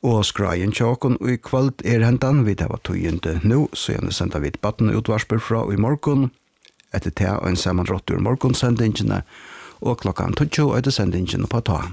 Og skrajen tjåkon og i kvöld hentan vi det var tøyende nå, så gjerne senda vi et baden utvarsper fra i morgon, etter te og en sammenrott ur morgonsendingene, og klokkan 20 er det sendingene på ta.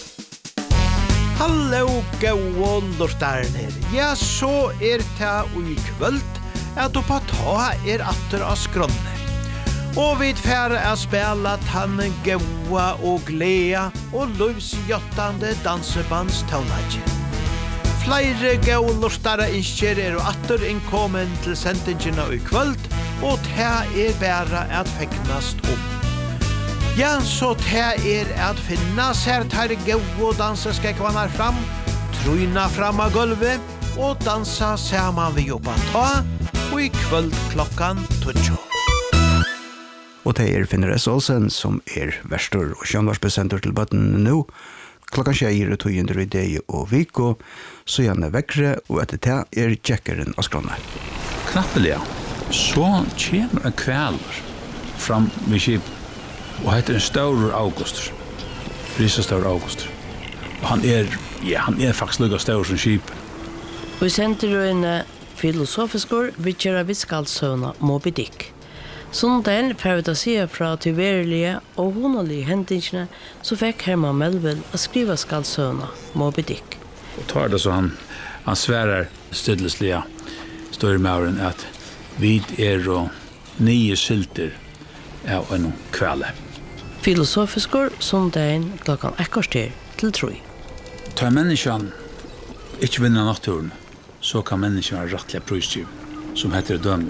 Hallo, gau lortarner. Ja, så det og i kvöld, at du på ta atter av skronne. Og vi færre spela tanne gaua og glea og løvsjottande dansebandstålage. Flere gaulorstare innskjer og atter innkommen til sendingene i kvöld, og det bare at feknast om. Ja, så det at finnas her tar gau og danseskekvanar fram, trøyna fram av gulvet, og dansa saman vi jobba ta, og i kvöld klokkan 20. Og det Finner S. Olsen som verstor og sjønvarsbesenter til bøtten nå. Klokkan 20 tøyender i dag og Viko, så gjerne vekkere, og etter det Jekkeren av skrånne. Knappelig, så kommer en kveler fram ved skip, og heter en større August. Risa større August. Og han faktisk lukket større som skip. Vi sender en filosofiskor, vi kjører viskaldsøvna Moby Dick. Sondagen får vi da se fra tilverelige og honelige hendingene, så fikk Herman Melville å skrive skaldsøvna Moby Dick. Og tar det så han sværer stilleslige større mauren at vi og 9 silter av en kveld. Filosofiskor sondagen klokkan 1 til 3. Tar menneskene ikke vinner naturen, så kan menneskene være rettelig prøystyv, som heter dømmer.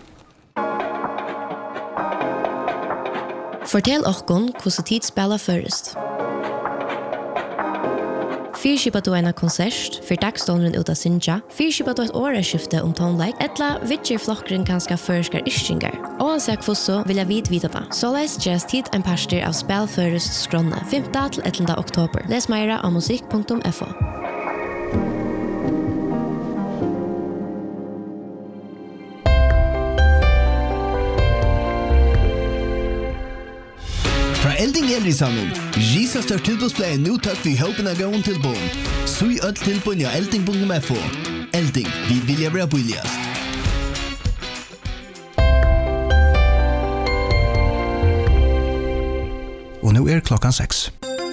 Fortell okkon hvordan tid spiller først. Fyrskipet du en konsert, for dagstånderen ut av Sinja. Fyrskipet du et åreskifte tonleik, etla vidger flokkeren kanskje førskar ischingar. Og ansett så vil jeg vidvita det. Så les just tid en parster av spillførest skrånne, 5. til 11. oktober. Les meira av musikk.fo. Elding Elrisanen, Gisa stør tilbudsplay nu takk vi håpen av gåen til bån. Sui öll tilbun ja elding.fo. Elding, vi vilja bra billigast. Og nå klokkan 6.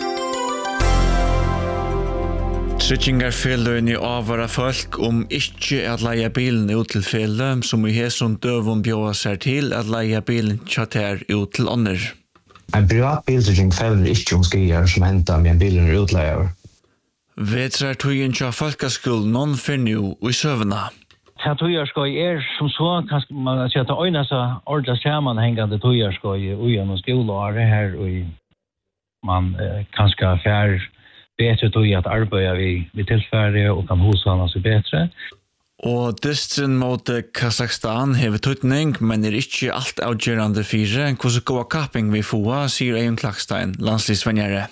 Tryggingarfelløen i avvara folk ikke at leie bilen ut til fjellet, som i hesson døvun bjóa seg til at leie bilen tjater ut til ånder. En privat biltrygging fäller inte skier som hämtar med en bilen utleier. Vetrar tøyen tja folkaskuld någon för nu i sövna. Tøyarskoj som så kanske man ska ta öjna så ordla sammanhängande tøyarskoj och genom skolor här och man kanske affär bättre tøy att arbeta vid tillfälle och kan hushålla sig bättre. Og distrin mot Kazakstan hever tøytning, men ikke alt avgjørende fire. Hvordan går kapping vi får, sier Eion Klakstein, landslivsvenjere.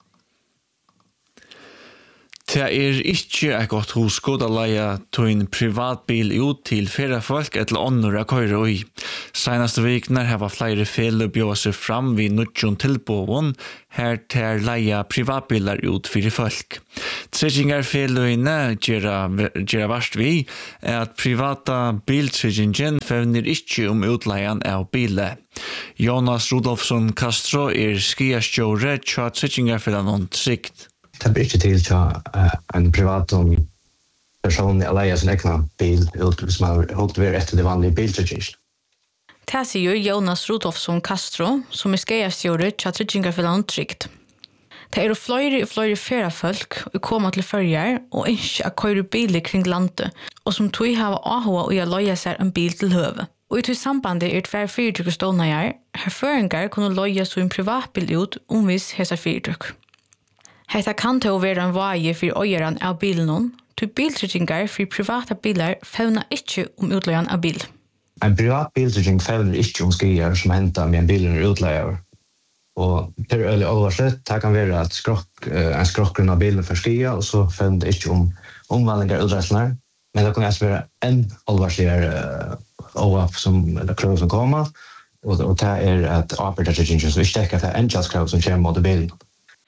Det ikke et godt husgård å leie tøyen privatbil ut til flere folk eller ånder å køyre i. Seneste vikene har flere feil bjør seg fram ved nødjon tilbåen her til leie privatbiler ut for folk. Tryggingarfelløyene gjør verst vi at privata biltryggingen fevner ikke utleien av biler. Jonas Rudolfsson Castro skiastjåre til tryggingarfellene trygt. Det blir ikke til en privat person å leie sin egen bil ut hvis man har holdt ved etter det vanlige biltryggingen. Det sier Jonas Rudolfsson Castro, som skeiastjåre til tryggingarfellene trygt. Det flere og flere feriefolk og kommer til førjer og ikke å køre biler kring landet, og som tog har ahoa og å leie seg en bil til høve. Og i tog sambandet tvær fyrtryk stående her føringer kunne leie så en privatbil ut omvis hese fyrtryk. Hetta kan til å være en vei for øyeren av bilen, til biltryggingar for private biler fevner ikke utleien av bil. En privat biltrygging fevner ikke skier som hentar med en bilen utleier. Og det øyelig alvarsett, det kan være at en skrokkgrunn av bilen for skier, og så fevner det ikke omvandlinger utreisene. Men det kan også være en alvarsligere OAP som krav som kommer, og det at arbeidertryggingen som ikke dekker for en krav som kommer mot bilen.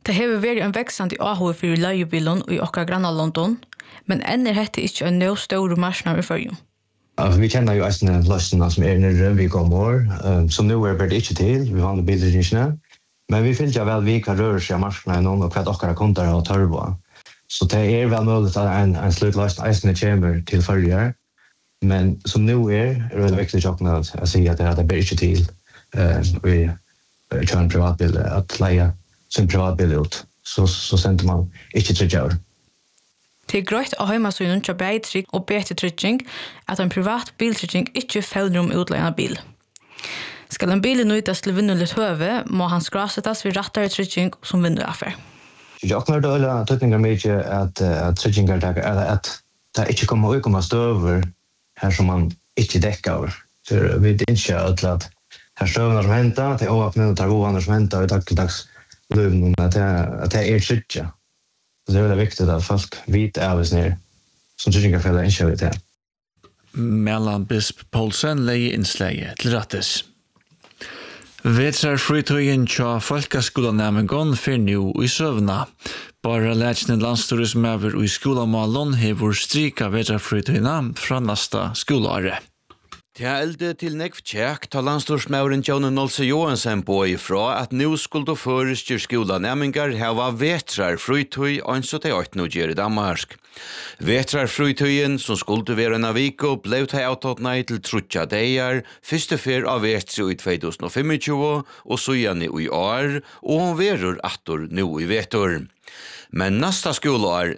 Det har vært en veksende ahov for leiebilen i okra granna London, men enn dette ikke en nå stor marsjnad i førjum. Vi kjenner jo eisne løsene som nere vi kommer, som nå bare ikke til, vi vanlige bilregningsene, men vi fyllt jo vel vi kan røre seg av marsjnaden og hva dere kontar og tørre. Så det vel mulig at en slutløsning eisne kommer til førjer, men som nå det veldig viktig å si at det bare ikke til vi kjører en privatbil, at leie sin privatbil ut, så sender man ikke 3 år. Det grøyt å høyma så til beitrygg og bete-trygging at en privat biltrygging ikke følger om utleien av bil. Skal en bil nøytas til vinnuligt høve, må han skrasetas ved rattere trygging som vinnuaffer. Jag kommer då att tydligen mycket att tryggingar där att det inte kommer att komma stöver här som man inte däckar. Så vi det inte att här stövarna som hämtar till öppna och ta gåvarna som hämtar i dagligdags liv att det är trygga. Så det är viktigt att folk vet även ner som tryggingar för det inte det. Mellan Bisp Paulsen leie innsleie til rattes. Vetrar fritøyen tja folkaskolanæmengon fyrir nu i søvna. Bara lætsne landsturismøver i skolamalon hevur strika vetrar fritøyna fra nasta skolare. Det elde til nekv tjekk ta landstorsmauren Jon Nolse Johansen på ifra at nu skulle førestjur skolanæmingar heva vetrar fritøy anså til 8 nå gjør i Danmark. Vetrar fritøyen som skulle være en aviko blev til avtattna til trutja deir, første fyr av vetri i 2025 og så igjen i år, og hun verur attor nu i vetur. Men nasta skoleår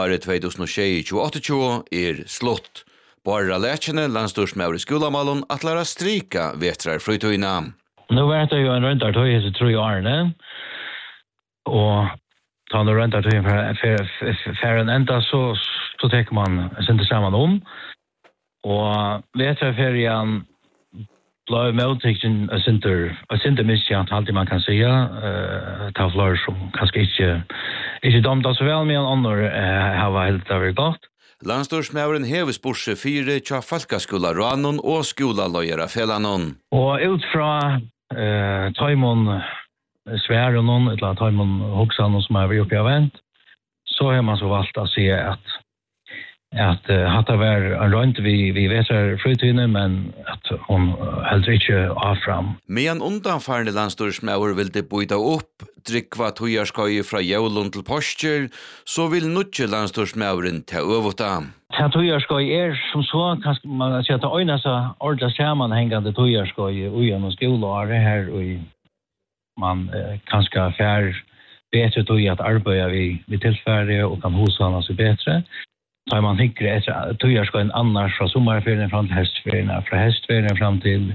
2028 slått. Bara läkene landstorsmauer i skolamalen att lära strika vetrar fritøyna. Nu vet jag ju en röntartøy i 3 årene, og ta en röntartøy för en enda så tänker man inte samman om. Och vetrarferien blev mottagen a center misjant alltid man kan säga. Ta flör som kanske inte domta så väl med en annan har helt över gott. Landstorsmauren hever sporse 4 tja falkaskola ranon og skolaløyera felanon. Og ut fra Taimon Sværenon, eller Taimon Hogsanon som vi oppe i avent, så har man så valgt å si at hatt det var en rønt vi vetar fritøyne, men at hun heller ikke av fram. Med en undanfarne landstorsmauer vil det bøyda opp, drikva tøyarskøy fra Jævlund til Postjer, så vil nutje landstorsmauren til øvota. Det tøyarskøy som så, kanskje man sier at det øyne så ordentlig sammenhengende tøyarskøy ugen og skolar her, og man kanskje fær bedre tøy at arbeida vi tilfærre og kan hosvanna seg bedre. Så har man hickre etter tøyarskøyen annars fra sommarferien fram til hestferien, fra hestferien fram til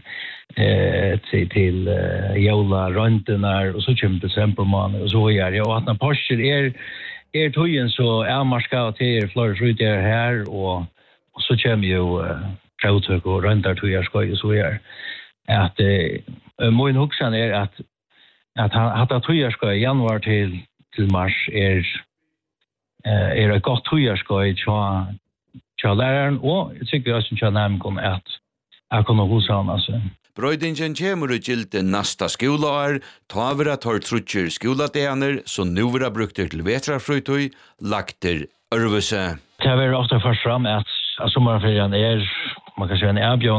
jævla røntenar, og så kommer decembermåned, og så gjør det. Og at når Porscher tøyen så avmarska til flere frutjer her, og så kommer jo krautøk og røntar tøyarskøy, og så gjør at min hoksan at tøyarskøy januar til mars et godt tøyarskøy til læreren, og jeg tykker også til nærmere at jeg kunne hos han, altså. Brøydingen kommer ut gilde nasta skolar, tavra tar trutjer skoladeaner, som nu vil ha brukter til vetrarfrøytøy, lagter ørvese. Det er ofte først fram at sommerferien man kan si en erbjørn